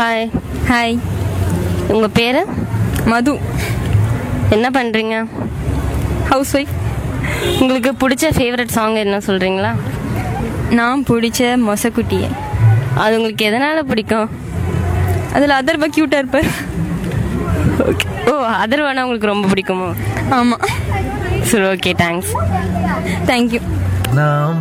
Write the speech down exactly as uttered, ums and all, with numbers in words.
Hi. Hi. உங்கள் பேர்? மது. என்ன பண்ணுறீங்க? House wife. உங்களுக்கு பிடிச்ச ஃபேவரட் சாங் என்ன சொல்கிறீங்களா? நான் பிடிச்ச மொசக்குட்டியை. அது உங்களுக்கு எதனால் பிடிக்கும்? அதில் அதர்வா க்யூட்டாக இருப்பார். ஓகே. ஓ, அதர்வானா உங்களுக்கு ரொம்ப பிடிக்குமோ? ஆமாம். சரி, ஓகே, தேங்க்ஸ். தேங்க்யூ. நாம்